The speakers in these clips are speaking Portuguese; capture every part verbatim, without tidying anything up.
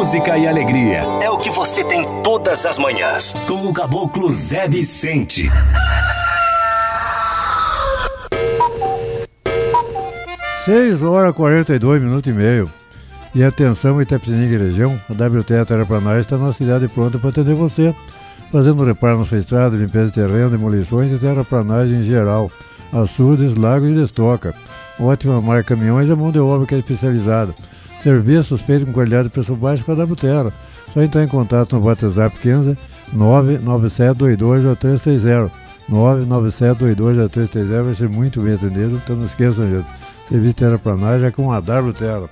música e alegria. É o que você tem todas as manhãs. Com o Caboclo Zé Vicente. seis horas e quarenta e dois minutos e meio. E atenção, Itapetininga e região, a W T Terraplanagem está na cidade pronta para atender você, fazendo reparo na sua estrada, limpeza de terreno, demolições e terraplanagem em geral, açudes, lagos e destoca. Ótima marca caminhões e a mão de obra que é especializada. Serviços feitos com qualidade e preço baixo com a W Terra. Só entrar em contato no WhatsApp quinze nove nove sete dois dois zero três três zero. nove nove sete dois dois zero três três zero vai ser muito bem atendido, então não esqueçam, gente. Serviço de terraplanagem é com a W Terra.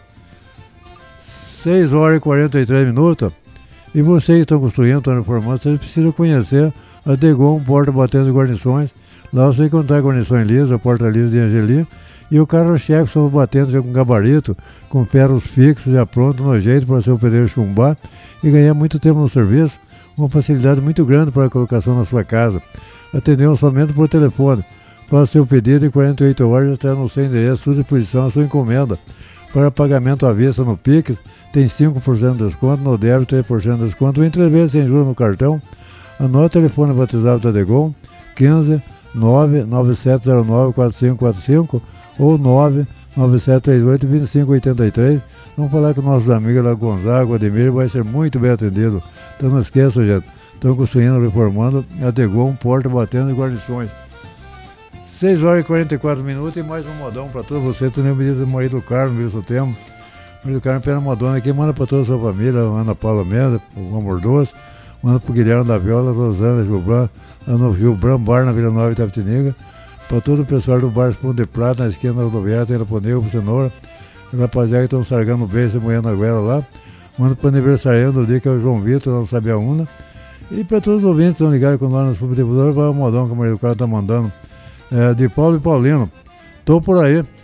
seis horas e quarenta e três minutos. E vocês que estão construindo, estão reformando, vocês precisam conhecer a Degon Porta Batendo e Guarnições. Lá você encontrar guarnições lisas, porta lisa de Angeli e o carro-chefe são os batentes com gabarito, com ferros fixos já pronto no jeito para o seu pedreiro chumbar e ganhar muito tempo no serviço, uma facilidade muito grande para a colocação na sua casa. Atendemos somente por telefone. Faça seu pedido em quarenta e oito horas, está no seu endereço, à sua disposição, a sua encomenda. Para pagamento à vista no Pix, tem cinco por cento de desconto, no débito três por cento de desconto, em três vezes sem juros no cartão. Anote o telefone batizado da Degon, quinze nove nove sete zero nove quatro cinco quatro cinco ou nove nove sete três oito dois cinco oito três. Vamos falar com nossos amigos lá, Gonzaga, Ademir, vai ser muito bem atendido. Então não esqueçam, gente, estão construindo, reformando a Degon, Porta Batendo e Guarnições. seis horas e quarenta e quatro minutos e mais um modão para todos vocês. Tem o pedido do marido Carlos, viu, seu tempo. O marido Carlos pena modona aqui, manda para toda a sua família, Ana Paula Mendes, o Amor Doce, manda para o Guilherme da Viola, Rosana, Gilbran, no Gilbran Bar na Vila Nova Itapetininga, para todo o pessoal do Bar Esponde de Prata, na esquina da rodoviária, tem Laponeu, pro Cenoura, os rapaziada que estão sargando bem, se moendo a goela lá, manda para o aniversariante do dia, que é o João Vitor, lá no Sabiaúna, e para todos os ouvintes que estão ligados com nós nos publicadores, vai o modão que o marido Carlos está mandando. É, de Paulo e Paulino. Tô por aí.